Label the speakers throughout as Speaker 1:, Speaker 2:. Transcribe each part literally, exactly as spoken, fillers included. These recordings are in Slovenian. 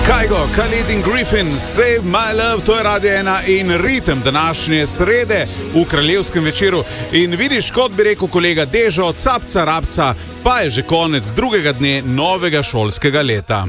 Speaker 1: Kygo, Khalid in Griffin, Save My Love, to je Radio ena in ritem današnje srede v kraljevskem večeru. In vidiš, kot bi rekel kolega Dežo, capca rabca, pa je že konec drugega dne novega šolskega leta.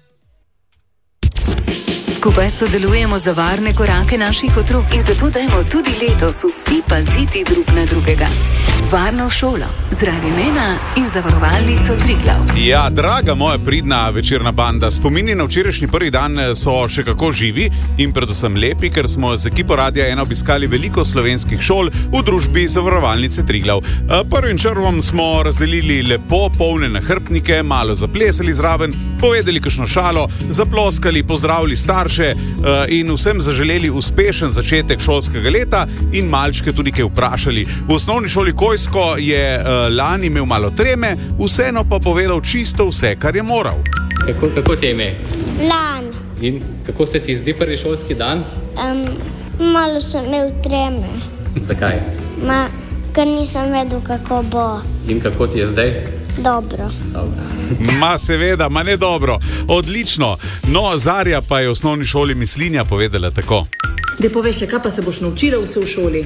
Speaker 2: Skupaj sodelujemo za varne korake naših otrok in zato dajmo tudi letos vsi paziti drug na drugega. Varno v šolo z Radiem ena in Zavarovalnico Triglav.
Speaker 1: Ja, draga moja pridna večerna banda, spomini na včerajšnji prvi dan so še kako živi in predvsem lepi, ker smo z ekipo Radia ena obiskali veliko slovenskih šol v družbi Zavarovalnice Triglav. Prvim črvom smo razdelili lepo polne nahrbtnike, malo zaplesali zraven, povedali kakšno šalo, zaploskali, pozdravili starše in vsem zaželeli uspešen začetek šolskega leta in malčke tudi kaj vprašali. V osnovni šoli Kojsko je uh, lani imel malo treme, vseeno pa povedal čisto vse, kar je moral.
Speaker 3: Kako, kako ti je ime?
Speaker 4: Lan.
Speaker 3: In kako se ti zdi prvi šolski dan?
Speaker 4: Um, malo sem imel treme.
Speaker 3: Zakaj?
Speaker 4: Ma, ker nisem vedel, kako bo.
Speaker 3: In kako ti je zdaj?
Speaker 4: Dobro.
Speaker 3: Dobro.
Speaker 1: Ma seveda, ma ne dobro. Odlično. No, Zarja pa je v osnovni šoli Mislinja povedala tako.
Speaker 5: Da poveš, kaj pa se boš naučila vse v šoli?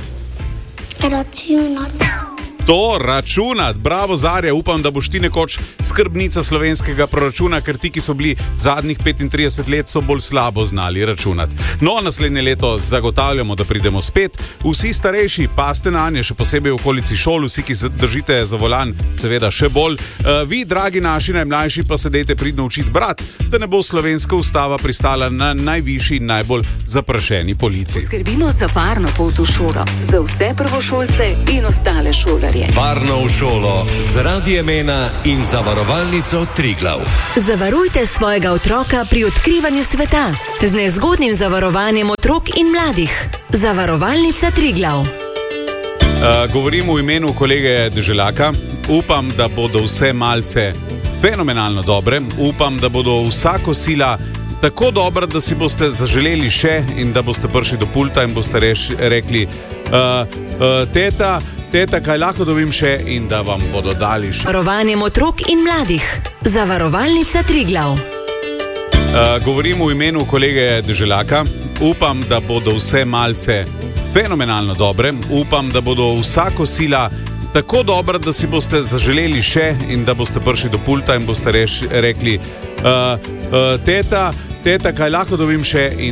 Speaker 4: Računati.
Speaker 1: To računati. Bravo, Zarja, upam, da boš ti nekoč skrbnica slovenskega proračuna, ker ti, ki so bili zadnjih petintrideset let, so bolj slabo znali računati. No, naslednje leto zagotavljamo, da pridemo spet. Vsi starejši paste nanje, še posebej v okolici šol, vsi, ki se držite za volan, seveda še bolj. Vi, dragi naši najmlajši, pa se dejte pridno učiti brat, da ne bo slovenska ustava pristala na najvišji in najbolj zaprašeni polici.
Speaker 2: Poskrbimo za varno pot v šolo, za vse prvošolce in ostale šolarje.
Speaker 6: Varno v šolo z Radiem ena in Zavarovalnico Triglav.
Speaker 7: Zavarujte svojega otroka pri odkrivanju sveta z nezgodnim zavarovanjem otrok in mladih. Zavarovalnica Triglav.
Speaker 1: Uh, govorim v imenu kolege Deželaka. Upam, da bodo vse malce fenomenalno dobre. Upam, da bodo vsako sila tako dobra, da si boste zaželeli še in da boste prišli do pulta in boste reš, rekli uh, uh, teta, teta, kaj lahko dobim še in da vam bodo dali še.
Speaker 7: Varovanjem otrok in mladih. Zavarovalnica Triglav.
Speaker 1: Uh, govorim v imenu kolege Deželaka. Upam, da bodo vse malce fenomenalno dobre. Upam, da bodo vsako sila tako dobra, da si boste zaželeli še in da boste prišli do pulta in boste reš, rekli uh, uh, teta, teta, kaj lahko dobim še in